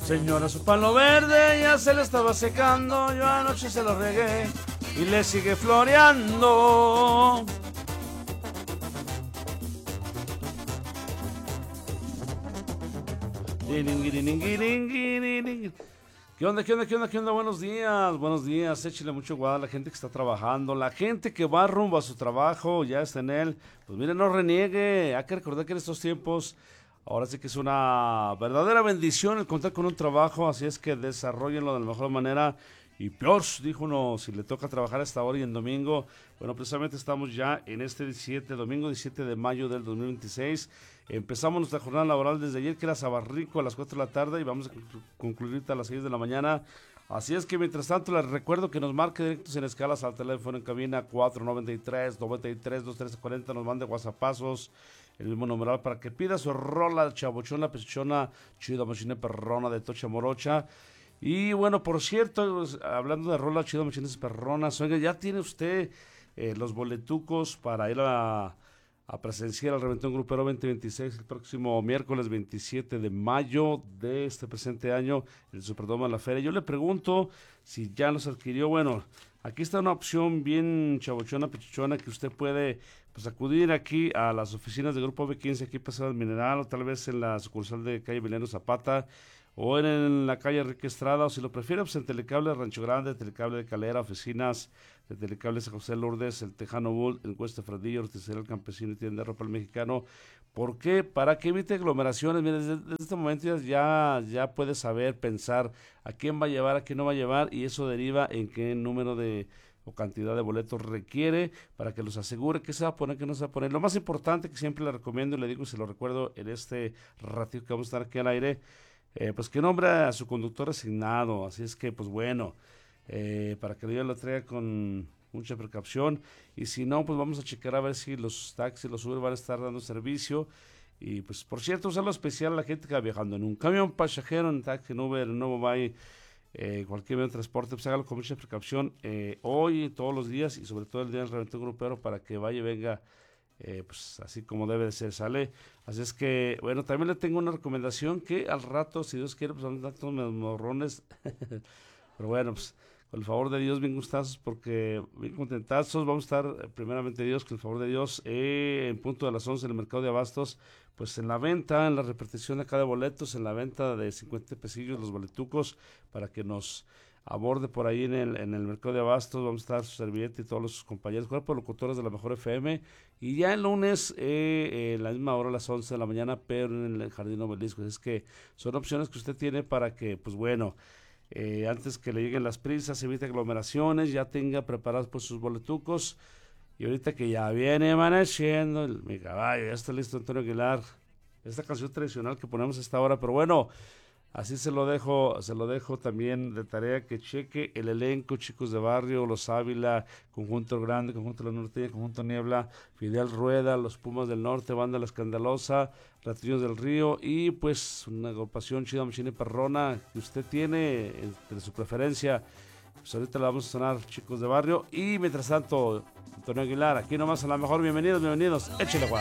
Señora, su palo verde ya se le estaba secando, yo anoche se lo regué y le sigue floreando. ¿Qué onda, qué onda, qué onda, qué onda? Buenos días, échale mucho guada a la gente que está trabajando, la gente que va rumbo a su trabajo, ya está en él, pues mire, no reniegue, hay que recordar que en estos tiempos, ahora sí que es una verdadera bendición el contar con un trabajo, así es que desarrollenlo de la mejor manera. Y peor, dijo uno, si le toca trabajar a esta hora y en domingo, bueno, precisamente estamos ya en este domingo 17 de mayo del 2026. Empezamos nuestra jornada laboral desde ayer, que era Sabarrico, a las 4 de la tarde, y vamos a concluir a las 6 de la mañana. Así es que, mientras tanto, les recuerdo que nos marque directos en escalas al teléfono en cabina 493-93-2340, nos mande whatsappazos, el mismo numeral, para que pida su rola chabochona, pechichona, chida, machine perrona de Tocha Morocha. Y bueno, por cierto, hablando de rola chido, machines perronas, oiga, ya tiene usted los boletucos para ir a presenciar al Reventón Grupero 2026 el próximo miércoles 27 de mayo de este presente año, el Superdome de la Feria. Yo le pregunto si ya los adquirió. Bueno, aquí está una opción bien chabochona, pechichona, que usted puede pues acudir aquí a las oficinas del Grupo B15, aquí Paseo del Mineral, o tal vez en la sucursal de calle Veleno Zapata, o en la calle Enrique Estrada, o si lo prefiere, pues en Telecable Rancho Grande, Telecable de Calera, oficinas de Telecable San José Lourdes, el Tejano Bull, el Cuesta Fradillo, Roticería El Campesino y Tienda de Ropa El Mexicano. ¿Por qué? Para que evite aglomeraciones. Mire, desde este momento ya puede saber, pensar a quién va a llevar, a quién no va a llevar, y eso deriva en qué número de o cantidad de boletos requiere para que los asegure que se va a poner, que no se va a poner. Lo más importante que siempre le recomiendo, y le digo y se lo recuerdo en este ratito que vamos a estar aquí al aire, pues que nombre a su conductor asignado. Así es que, pues bueno, para que yo lo traiga con mucha precaución, y si no, pues vamos a checar a ver si los taxis, los Uber van a estar dando servicio. Y pues, por cierto, usarlo especial a la gente que va viajando en un camión pasajero, en taxi, en Uber, en Novobay, cualquier medio de transporte, pues hágalo con mucha precaución, hoy, todos los días, y sobre todo el día del Reventón Grupero, para que vaya y venga pues así como debe de ser, sale. Así es que, bueno, también le tengo una recomendación que al rato, si Dios quiere, pues van a dar todos mis morrones. Pero bueno, pues con el favor de Dios, bien gustazos, porque bien contentazos. Vamos a estar, primeramente Dios, con el favor de Dios, en punto de las 11 en el mercado de abastos, pues en la venta, en la repartición acá de boletos, en la venta de 50 pesillos, los boletucos, para que nos aborde por ahí en el mercado de abastos. Vamos a estar su servilleta y todos los compañeros, cuerpo de locutores de la Mejor FM, y ya el lunes, en la misma hora, a las 11 de la mañana, pero en el Jardín Obelisco. Es que son opciones que usted tiene para que, pues bueno, antes que le lleguen las prisas, evite aglomeraciones, ya tenga preparados pues sus boletucos. Y ahorita que ya viene amaneciendo, mi caballo, ya está listo Antonio Aguilar, esta canción tradicional que ponemos a esta hora. Pero bueno, así se lo dejo también de tarea, que cheque el elenco: Chicos de Barrio, Los Ávila, Conjunto Grande, Conjunto La Norteña, Conjunto Niebla, Fidel Rueda, Los Pumas del Norte, Banda La Escandalosa, Ratillos del Río, y pues una agrupación chida, machine perrona, que usted tiene de su preferencia. Pues ahorita la vamos a sonar, Chicos de Barrio, y mientras tanto, Antonio Aguilar, aquí nomás a la mejor. Bienvenidos, échale, Juan.